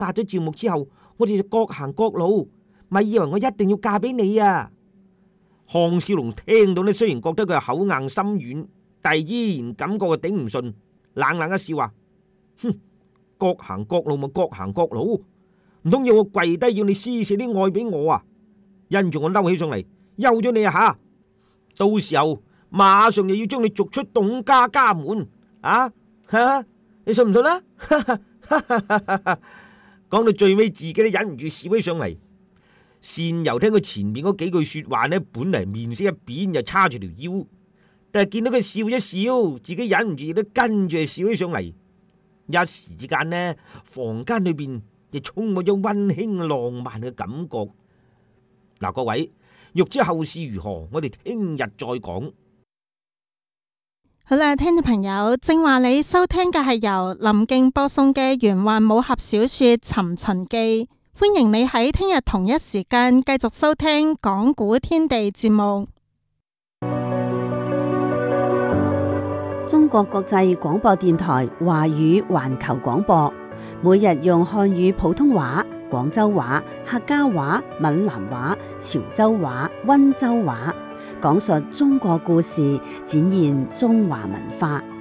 達咗趙牧之後，我哋就各行各路，咪以為我一定要嫁俾你啊！項少龍聽到呢，雖然覺得佢係口硬心軟，但係依然感覺佢頂唔順，冷冷一笑話：哼，各行各路咪各行各路，唔通要我跪低要你施捨啲愛俾我啊？因住我嬲起上嚟，休咗你啊吓！到時候馬上又要將你逐出董家家門啊！你信唔信啦？講到最尾，自己都忍唔住笑起上嚟。善由聽佢前面嗰幾句說話呢，本嚟面色一扁，又叉住條腰，但係見到佢笑一笑，自己忍唔住亦都跟住笑起上嚟。一時之間呢，房間裏邊亦充滿咗溫馨浪漫嘅感覺。嗱，各位，欲知後事如何，我哋聽日再講。 好啦，聽眾朋友，正話你收聽嘅係由林敬播送嘅玄幻武俠小說《尋秦記》，歡迎你喺聽日同一時間繼續收聽講古天地節目。 中國國際廣播電台華語環球廣播，每日用漢語普通話、廣州話、客家話、閩南話、潮州話、溫州話講述中國故事，展現中華文化。